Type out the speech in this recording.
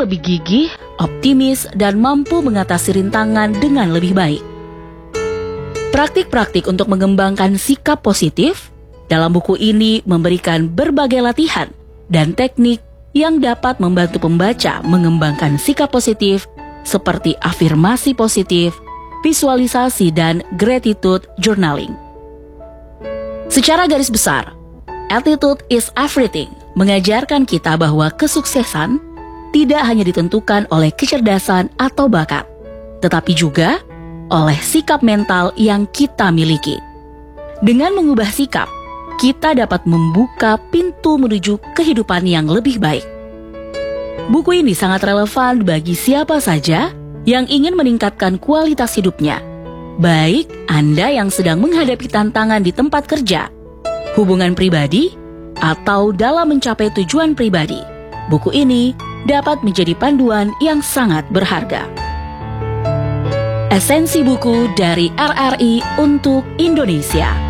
lebih gigih, optimis, dan mampu mengatasi rintangan dengan lebih baik. Praktik-praktik untuk mengembangkan sikap positif dalam buku ini memberikan berbagai latihan dan teknik yang dapat membantu pembaca mengembangkan sikap positif seperti afirmasi positif, visualisasi, dan gratitude journaling. Secara garis besar, Attitude is Everything mengajarkan kita bahwa kesuksesan tidak hanya ditentukan oleh kecerdasan atau bakat, tetapi juga oleh sikap mental yang kita miliki. Dengan mengubah sikap, kita dapat membuka pintu menuju kehidupan yang lebih baik. Buku ini sangat relevan bagi siapa saja yang ingin meningkatkan kualitas hidupnya, baik Anda yang sedang menghadapi tantangan di tempat kerja, hubungan pribadi, atau dalam mencapai tujuan pribadi. Buku ini dapat menjadi panduan yang sangat berharga. Esensi buku dari RRI untuk Indonesia.